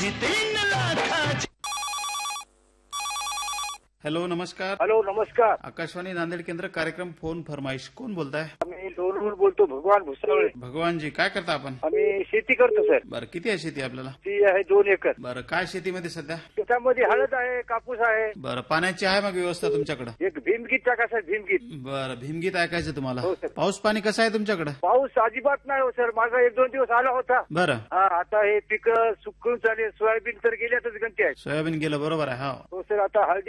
Hello, नमस्कार. Hello, नमस्कार. आकाशवाणी नांदेड केंद्र, कार्यक्रम फोन फरमाईश. कोण बोलताय? आम्ही लोणवून बोलतो, भगवान भुसावळे. भगवानजी, काय करता आपण? आम्ही शेती करतो सर. बरं, किती आहे शेती आपल्याला? ती आहे 2 एकर. बरं, काय शेतीमध्ये सध्या? शेतामध्ये हळद आहे, कापूस आहे. बरं, पाण्याची आहे मग व्यवस्था तुमच्याकडे? एक भीमगीत टाकायचं आहे, भीमगीत. बरं, भीमगीत ऐकायचं तुम्हाला. हो, सर. पाऊस पाणी कसं आहे तुमच्याकडे? पाऊस अजिबात नाही हो सर. माझा 1-2 दिवस आला होता. बरं. हा, आता हे पीक सुकून चालेल. सोयाबीन तर गेल्यातच गंती आहे. सोयाबीन गेलं, बरोबर आहे. हा. हो सर, आता हळदी